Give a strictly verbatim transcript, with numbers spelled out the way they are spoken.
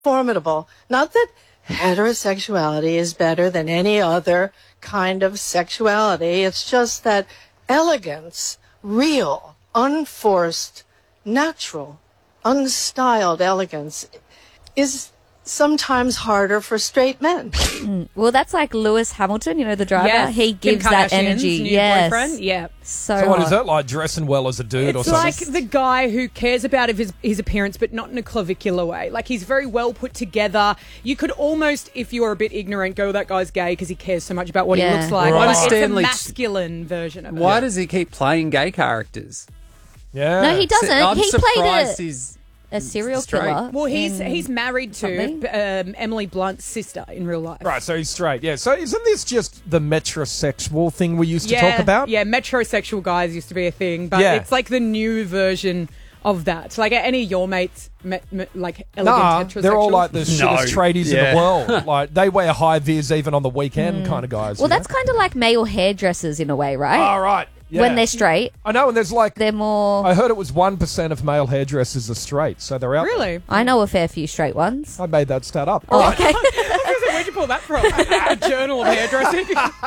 formidable. Not that heterosexuality is better than any other kind of sexuality. It's just that elegance, real, unforced, natural, unstyled elegance is sometimes harder for straight men. Mm. Well, that's like Lewis Hamilton, you know, the driver. Yes. He gives Kim that Kardashian's energy. new Yes. boyfriend. Yeah. So, So what is hot. that like, dressing well as a dude or It's something? like the guy who cares about his, his appearance, but not in a clavicular way. Like, he's very well put together. You could almost, if you were a bit ignorant, go, that guy's gay because he cares so much about what Yeah. he looks like. Right. But Why it's does Stanley- a masculine version of it. Why does he keep playing gay characters? yeah. No, he doesn't. I'm he played surprised a, he's a serial straight. killer. Well, he's in he's married to something. um, Emily Blunt's sister in real life. Right, so he's straight. Yeah. So isn't this just the metrosexual thing we used to Yeah, talk about? Yeah, metrosexual guys used to be a thing, but Yeah. it's like the new version of that. Like, any of your mates, me, me, like, elegant Nah, heterosexuals? they're all like the shittest No. tradies in Yeah. the world. Like they wear high vis even on the weekend, kind of guys. Well, you that's kind of like male hairdressers in a way, right? know? All right. Yeah. When they're straight, I know, and there's like they're more. I heard it was one percent of male hairdressers are straight, so they're out. there. Really? I know a fair few straight ones. I made that stat up. Oh, okay. Where'd you pull that from? A journal of hairdressing?